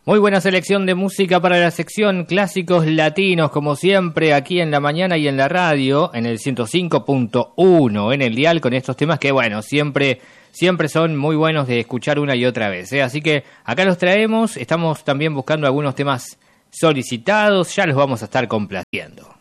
Muy buena selección de música para la sección Clásicos Latinos, como siempre, aquí en la mañana y en la radio, en el 105.1, en el dial, con estos temas que, bueno, siempre son muy buenos de escuchar una y otra vez, ¿eh? Así que acá los traemos, estamos también buscando algunos temas solicitados, ya los vamos a estar complaciendo.